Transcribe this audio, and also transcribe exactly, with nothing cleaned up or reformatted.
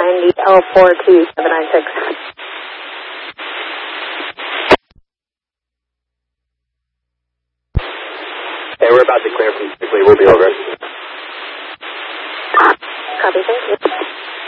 ninety L four two seven nine six. Hey, we're about to clear from Sickley. We'll be over. Copy, thank you.